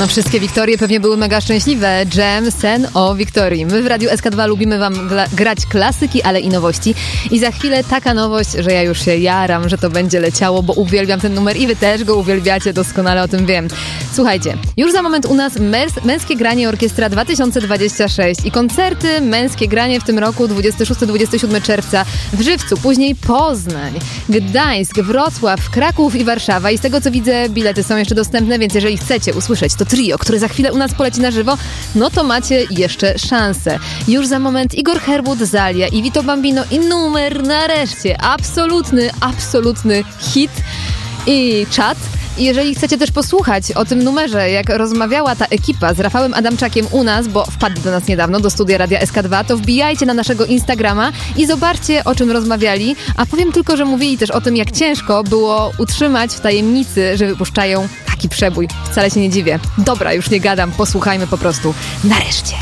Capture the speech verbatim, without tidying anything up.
No wszystkie Wiktorie pewnie były mega szczęśliwe. Jam, sen o Wiktorii. My w Radiu S K dwa lubimy wam gla- grać klasyki, ale i nowości. I za chwilę taka nowość, że ja już się jaram, że to będzie leciało, bo uwielbiam ten numer i wy też go uwielbiacie, doskonale o tym wiem. Słuchajcie, już za moment u nas męs- Męskie Granie Orkiestra dwa tysiące dwadzieścia sześć i koncerty Męskie Granie w tym roku dwudziestego szóstego do dwudziestego siódmego czerwca w Żywcu, później Poznań, Gdańsk, Wrocław, Kraków i Warszawa. I z tego co widzę, bilety są jeszcze dostępne, więc jeżeli chcecie usłyszeć to trio, które za chwilę u nas poleci na żywo, no to macie jeszcze szansę. Już za moment Igor Herbut, Zalia i Vito Bambino i numer nareszcie. Absolutny, absolutny hit i czat. I jeżeli chcecie też posłuchać o tym numerze, jak rozmawiała ta ekipa z Rafałem Adamczakiem u nas, bo wpadli do nas niedawno, do studia Radia S K dwa, to wbijajcie na naszego Instagrama i zobaczcie, o czym rozmawiali. A powiem tylko, że mówili też o tym, jak ciężko było utrzymać w tajemnicy, że wypuszczają taki przebój. Wcale się nie dziwię. Dobra, już nie gadam, posłuchajmy po prostu. Nareszcie.